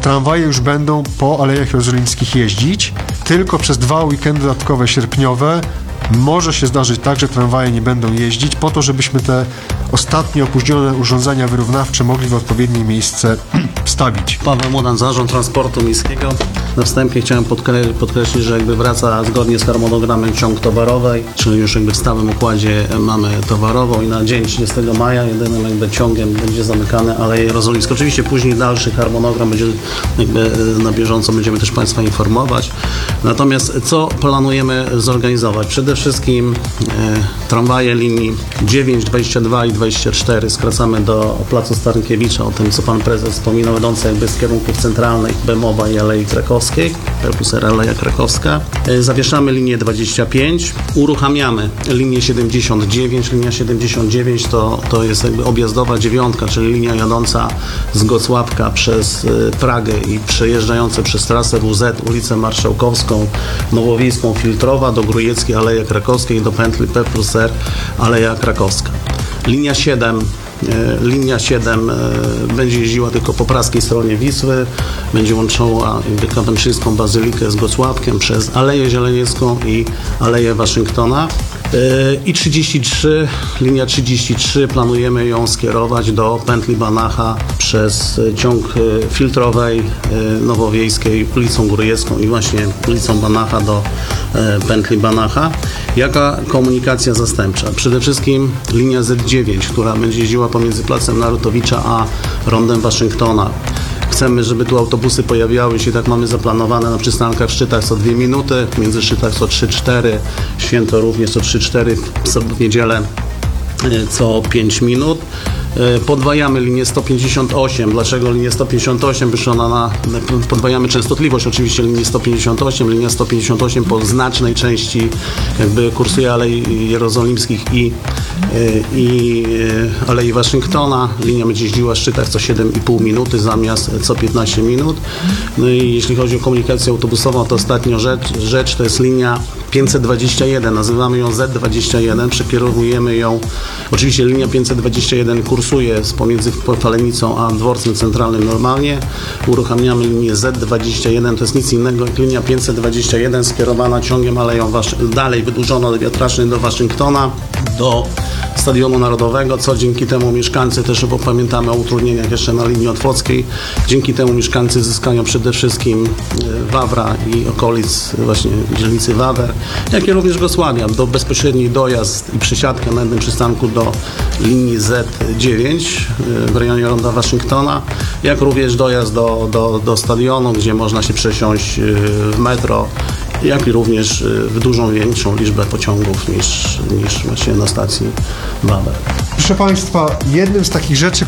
tramwaje już będą po Alejach Jerozolimskich jeździć, tylko przez 2 weekendy dodatkowe sierpniowe może się zdarzyć tak, że tramwaje nie będą jeździć, po to, żebyśmy te ostatnie opóźnione urządzenia wyrównawcze mogli w odpowiednie miejsce wstawić. Paweł Mudan, Zarząd Transportu Miejskiego. Na wstępie chciałem podkreślić, że jakby wraca zgodnie z harmonogramem ciąg towarowej, czyli już jakby w stałym układzie mamy towarową i na dzień 30 maja jedynym jakby ciągiem będzie zamykane Aleje Jerozolimskie. Oczywiście później dalszy harmonogram będzie jakby na bieżąco, będziemy też Państwa informować. Natomiast co planujemy zorganizować? Przede wszystkim tramwaje linii 9, 22 i 24 skracamy do Placu Starynkiewicza, o tym co Pan Prezes wspominał, idące jakby z kierunków centralnych Bemowa i Alei Krakowskiej, plus Aleja Krakowska. Zawieszamy linię 25, uruchamiamy linię 79. Linia 79 to jest jakby objazdowa 9, czyli linia jadąca z Gocławka przez Pragę i przejeżdżająca przez trasę WZ, ulicę Marszałkowską, Nowowiejską, Filtrowa, do Grójeckiej, Aleja Krakowskiej, do pętli P plus R, Aleja Krakowska. Linia 7 będzie jeździła tylko po praskiej stronie Wisły, będzie łączyła Kawęczyńską Bazylikę z Gocławkiem przez Aleję Zieleniecką i Aleję Waszyngtona. I 33, linia 33 planujemy ją skierować do pętli Banacha przez ciąg Filtrowej, Nowowiejskiej, ulicą Grójecką i właśnie ulicą Banacha do pętli Banacha. Jaka komunikacja zastępcza? Przede wszystkim linia Z9, która będzie jeździła pomiędzy Placem Narutowicza a Rondem Waszyngtona. Chcemy, żeby tu autobusy pojawiały się, tak mamy zaplanowane na przystankach w Szczytach co 2 minuty, między Szczytach co 3-4, Święto również co 3-4, w niedzielę co 5 minut. Podwajamy linię 158. Dlaczego linię 158? Wyszła podwajamy częstotliwość oczywiście linii 158. Linia 158 po znacznej części jakby kursuje Alei Jerozolimskich i Alei Waszyngtona. Linia będzie jeździła w Szczytach co 7,5 minuty zamiast co 15 minut. No i jeśli chodzi o komunikację autobusową, to ostatnia rzecz to jest linia 521. Nazywamy ją Z21. Przekierowujemy ją. Oczywiście linia 521 kursuje pomiędzy Falenicą a Dworcem Centralnym normalnie. Uruchamiamy linię Z21, to jest nic innego jak linia 521 skierowana ciągiem Aleją dalej wydłużona od Wiatracznej do Waszyngtona, do Stadionu Narodowego, co dzięki temu mieszkańcy, też bo pamiętamy o utrudnieniach jeszcze na linii otwockiej, dzięki temu mieszkańcy zyskają przede wszystkim Wawra i okolic właśnie dzielnicy Wawer, jak i również Gosławia, do bezpośredni dojazd i przesiadka na jednym przystanku do linii Z9 w rejonie Ronda Waszyngtona, jak również dojazd do stadionu, gdzie można się przesiąść w metro, jak i również w dużą większą liczbę pociągów niż właśnie na stacji Wawer. Proszę Państwa, jedną z takich rzeczy,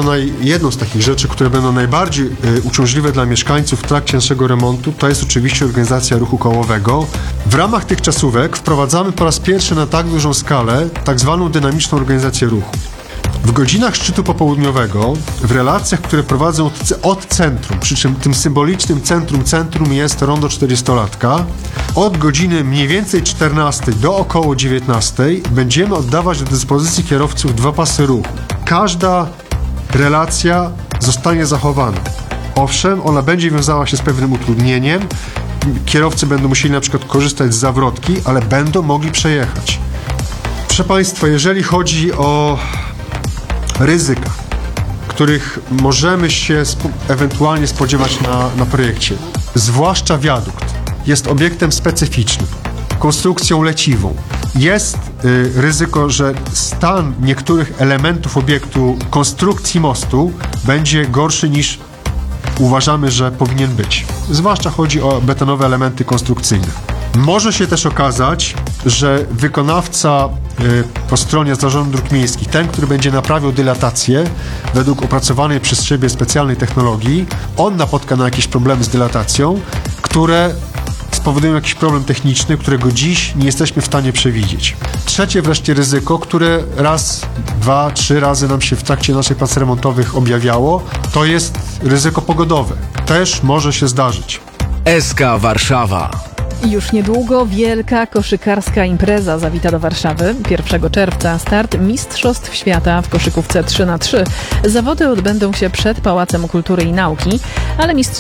które będą najbardziej uciążliwe dla mieszkańców w trakcie naszego remontu, to jest oczywiście organizacja ruchu kołowego. W ramach tych czasówek wprowadzamy po raz pierwszy na tak dużą skalę tak zwaną dynamiczną organizację ruchu. W godzinach szczytu popołudniowego, w relacjach, które prowadzą od centrum, przy czym tym symbolicznym centrum jest rondo 400-latka, od godziny mniej więcej 14 do około 19 będziemy oddawać do dyspozycji kierowców 2 pasy ruchu. Każda relacja zostanie zachowana. Owszem, ona będzie wiązała się z pewnym utrudnieniem. Kierowcy będą musieli na przykład korzystać z zawrotki, ale będą mogli przejechać. Proszę Państwa, jeżeli chodzi o ryzyka, których możemy się ewentualnie spodziewać na projekcie, zwłaszcza wiadukt, jest obiektem specyficznym, konstrukcją leciwą. Jest ryzyko, że stan niektórych elementów obiektu konstrukcji mostu będzie gorszy niż uważamy, że powinien być. Zwłaszcza chodzi o betonowe elementy konstrukcyjne. Może się też okazać, że wykonawca po stronie Zarządu Dróg Miejskich, ten, który będzie naprawiał dylatację według opracowanej przez siebie specjalnej technologii, on napotka na jakieś problemy z dylatacją, które spowodują jakiś problem techniczny, którego dziś nie jesteśmy w stanie przewidzieć. Trzecie wreszcie ryzyko, które raz, 2, 3 razy nam się w trakcie naszych prac remontowych objawiało, to jest ryzyko pogodowe. Też może się zdarzyć. SK Warszawa. Już niedługo wielka koszykarska impreza zawita do Warszawy. 1 czerwca start Mistrzostw Świata w koszykówce 3x3. Zawody odbędą się przed Pałacem Kultury i Nauki, ale